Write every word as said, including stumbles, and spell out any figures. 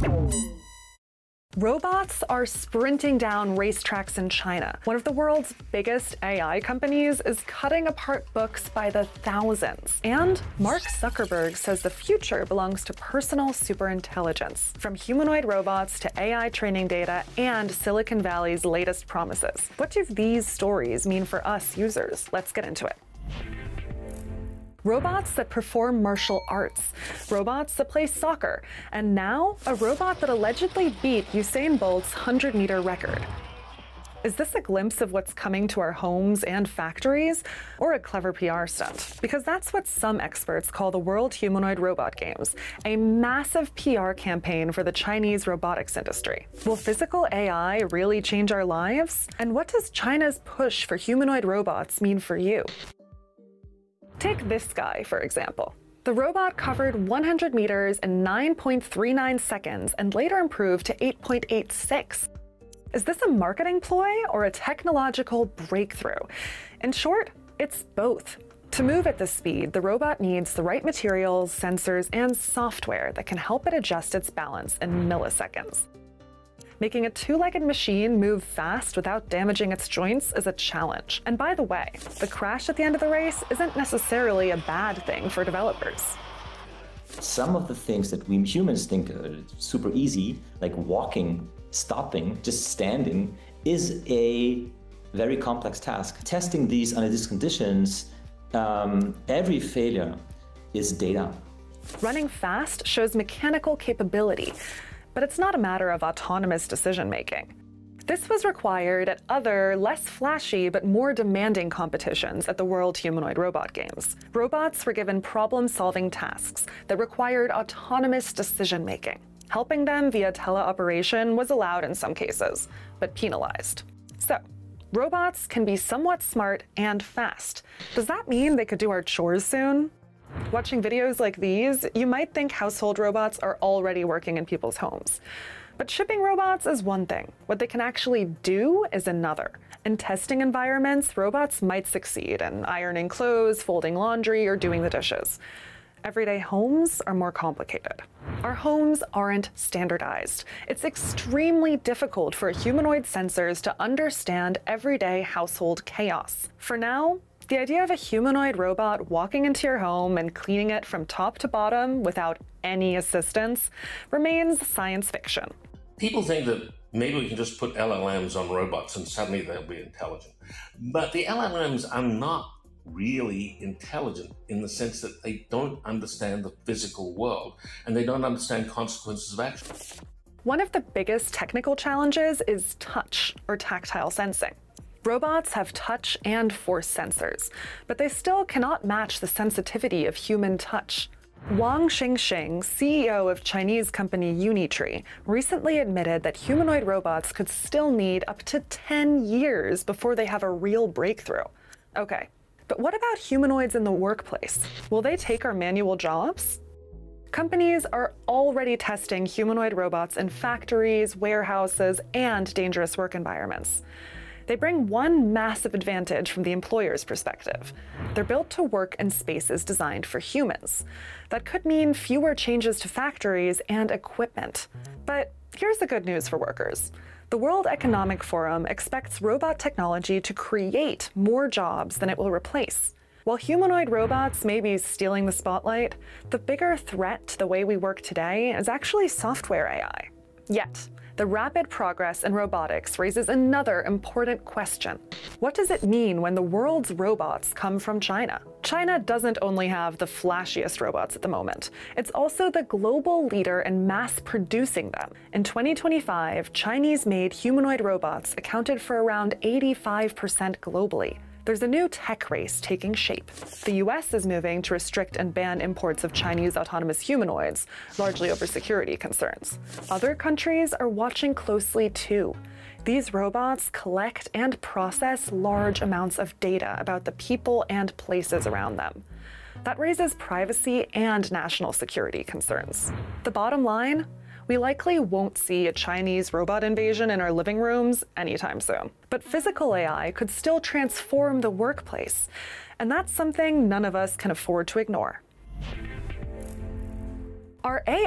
Robots are sprinting down racetracks in China. One of the world's biggest A I companies is cutting apart books by the thousands. And Mark Zuckerberg says the future belongs to personal superintelligence, from humanoid robots to A I training data and Silicon Valley's latest promises. What do these stories mean for us users? Let's get into it. Robots that perform martial arts, robots that play soccer, and now a robot that allegedly beat Usain Bolt's hundred meter record. Is this a glimpse of what's coming to our homes and factories, or a clever P R stunt? Because that's what some experts call the World Humanoid Robot Games, a massive P R campaign for the Chinese robotics industry. Will physical A I really change our lives? And what does China's push for humanoid robots mean for you? Take this guy, for example. The robot covered one hundred meters in nine point three nine seconds and later improved to eight point eight six. Is this a marketing ploy or a technological breakthrough? In short, it's both. To move at this speed, the robot needs the right materials, sensors, and software that can help it adjust its balance in milliseconds. Making a two-legged machine move fast without damaging its joints is a challenge. And by the way, the crash at the end of the race isn't necessarily a bad thing for developers. Some of the things that we humans think are super easy, like walking, stopping, just standing, is a very complex task. Testing these under these conditions, um, every failure is data. Running fast shows mechanical capability, but it's not a matter of autonomous decision-making. This was required at other, less flashy but more demanding competitions at the World Humanoid Robot Games. Robots were given problem-solving tasks that required autonomous decision-making. Helping them via teleoperation was allowed in some cases, but penalized. So, robots can be somewhat smart and fast. Does that mean they could do our chores soon? Watching videos like these, you might think household robots are already working in people's homes. But shipping robots is one thing. What they can actually do is another. In testing environments, robots might succeed in ironing clothes, folding laundry, or doing the dishes. Everyday homes are more complicated. Our homes aren't standardized. It's extremely difficult for humanoid sensors to understand everyday household chaos. For now, the idea of a humanoid robot walking into your home and cleaning it from top to bottom without any assistance remains science fiction. People think that maybe we can just put L L Ms on robots and suddenly they'll be intelligent. But the L L Ms are not really intelligent in the sense that they don't understand the physical world and they don't understand consequences of action. One of the biggest technical challenges is touch, or tactile sensing. Robots have touch and force sensors, but they still cannot match the sensitivity of human touch. Wang Xingxing, C E O of Chinese company Unitree, recently admitted that humanoid robots could still need up to ten years before they have a real breakthrough. Okay, but what about humanoids in the workplace? Will they take our manual jobs? Companies are already testing humanoid robots in factories, warehouses, and dangerous work environments. They bring one massive advantage from the employer's perspective. They're built to work in spaces designed for humans. That could mean fewer changes to factories and equipment. But here's the good news for workers. The World Economic Forum expects robot technology to create more jobs than it will replace. While humanoid robots may be stealing the spotlight, the bigger threat to the way we work today is actually software A I. Yet, the rapid progress in robotics raises another important question. What does it mean when the world's robots come from China? China doesn't only have the flashiest robots at the moment, it's also the global leader in mass producing them. In twenty twenty-five, Chinese-made humanoid robots accounted for around eighty-five percent globally. There's a new tech race taking shape. The U S is moving to restrict and ban imports of Chinese autonomous humanoids, largely over security concerns. Other countries are watching closely too. These robots collect and process large amounts of data about the people and places around them. That raises privacy and national security concerns. The bottom line? We likely won't see a Chinese robot invasion in our living rooms anytime soon. But physical A I could still transform the workplace, and that's something none of us can afford to ignore. Are A